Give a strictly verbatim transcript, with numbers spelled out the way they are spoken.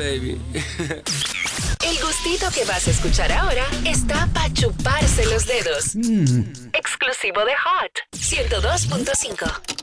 baby. El gustito que vas a escuchar ahora está para chuparse los dedos. Mm. Exclusivo de Hot ciento dos punto cinco.